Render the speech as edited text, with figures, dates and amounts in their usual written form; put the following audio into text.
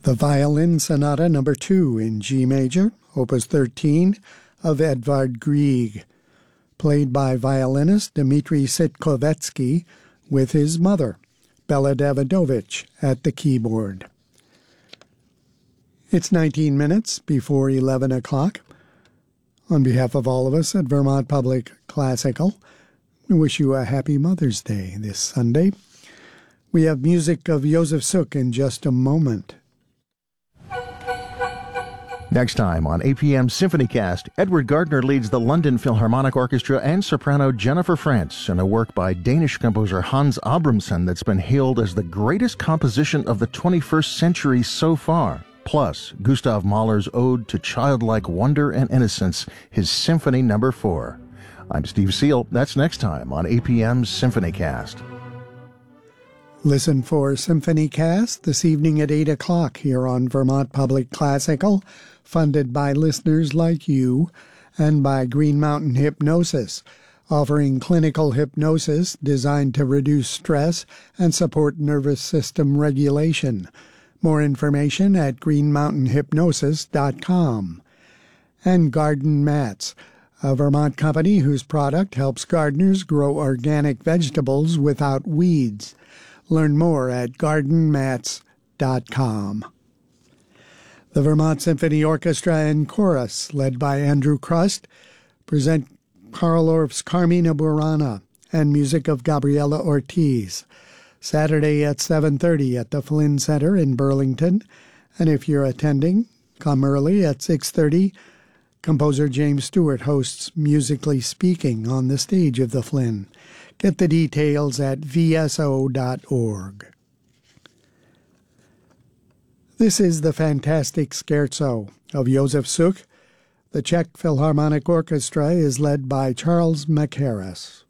The Violin Sonata No. 2 in G major, Opus 13, of Edvard Grieg, played by violinist Dmitri Sitkovetsky with his mother, Bela Davidovich, at the keyboard. It's 19 minutes before 11 o'clock. On behalf of all of us at Vermont Public Classical, we wish you a happy Mother's Day this Sunday. We have music of Josef Suk in just a moment. Next time on APM Symphonycast, Edward Gardner leads the London Philharmonic Orchestra and soprano Jennifer Frantz in a work by Danish composer Hans Abramson that's been hailed as the greatest composition of the 21st century so far. Plus, Gustav Mahler's ode to childlike wonder and innocence, his Symphony No. 4. I'm Steve Seal. That's next time on APM Symphonycast. Listen for Symphonycast this evening at 8 o'clock here on Vermont Public Classical, funded by listeners like you and by Green Mountain Hypnosis, offering clinical hypnosis designed to reduce stress and support nervous system regulation. More information at greenmountainhypnosis.com. And Garden Mats, a Vermont company whose product helps gardeners grow organic vegetables without weeds. Learn more at gardenmats.com. The Vermont Symphony Orchestra and Chorus, led by Andrew Crust, present Carl Orff's Carmina Burana and music of Gabriela Ortiz, Saturday at 7:30 at the Flynn Center in Burlington. And if you're attending, come early at 6:30. Composer James Stewart hosts Musically Speaking on the stage of the Flynn. Get the details at vso.org. This is the Fantastic Scherzo of Josef Suk. The Czech Philharmonic Orchestra is led by Charles Mackerras.